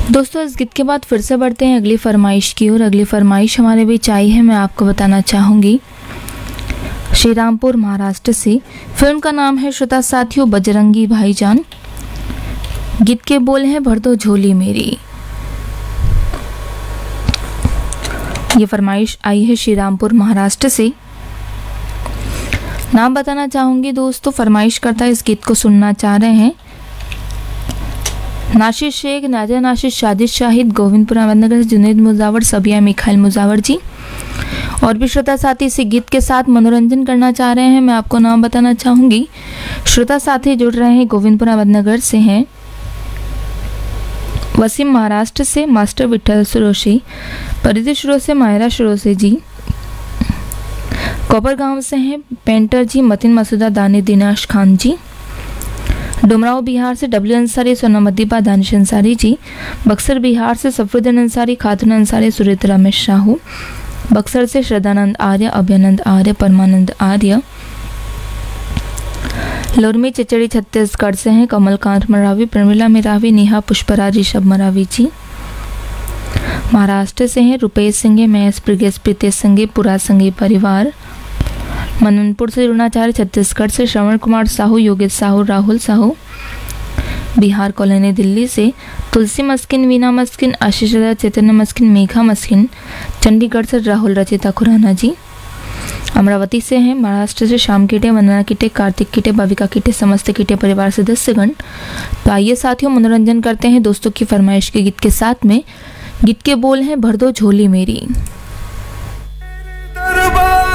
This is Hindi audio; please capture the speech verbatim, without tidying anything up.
दोस्तों इस गीत के बाद फिर से बढ़ते हैं अगली फरमाइश की ओर। अगली फरमाइश हमारे बीच आई है, मैं आपको बताना चाहूँगी श्रीरामपुर महाराष्ट्र से। फिल्म का नाम है श्रोता साथियों बजरंगी भाईजान। गीत के बोल हैं भर दो झोली मेरी। ये फरमाइश आई है श्रीरामपुर महाराष्ट्र से। नाम बताना चाहूँगी दोस्तों, फरमाइश करता इस गीत को सुनना चाह रहे हैं नाशिद शेख, नाजा नाशिद, शादिद शाहिद, गोविंदपुर अहमदनगर, जुनैद मुजावर, सबिया मिखाइल मुजावर जी। और भी श्रोता साथी इसी गीत के साथ मनोरंजन करना चाह रहे हैं। मैं आपको नाम बताना चाहूँगी। श्रोता साथी जुड़ रहे हैं गोविंदपुर अहमदनगर से हैं वसीम महाराष्ट्र से, मास्टर विठल सुरोशी, परिधि शुरू से मायरा शुरोसे जी, कोपर गांव से हैं पेंटर जी, मतिन मसूदा, दानी दिनाश खान जी, डुमराव बिहार से डब्ल्यू अंसारी, सोनामदीपा, दानिश अंसारी जी, बक्सर बिहार से सफरुद्दीन अंसारी, खातून अंसारी, सुरेत रमेश शाहू, बक्सर से श्रद्धानंद आर्य, अभ्यानंद आर्य, परमानंद आर्य, लोरमी चिचड़ी छत्तीसगढ़ से हैं कमलकांत मरावी, प्रमिला मिरावी, नेहा पुष्पराज, ऋषभ मरावी जी। महाराष्ट्र से हैं रुपेश सिंह, महेश ब्रिगेश, प्रीतेश संघे, पुरा संघे परिवार। मननपुर से जुड़ना चाह रहे छत्तीसगढ़ से श्रवण कुमार साहू, योगेश साहू, राहुल साहू। बिहार कॉलोनी दिल्ली से तुलसी मस्किन, वीना मस्किन, आशीष राजा, चैतन्य मस्किन, मेघा मस्किन। चंडीगढ़ से राहुल रचिता खुराना जी। अमरावती से हैं महाराष्ट्र से श्याम कीटे, वंदना कीटे, कार्तिक कीटे, भविका कीटे, समस्त कीटे परिवार सदस्यगण। तो आइए साथियों मनोरंजन करते हैं दोस्तों की फरमाइश के गीत के साथ में। गीत के बोल हैं भर दो झोली मेरी। दरबार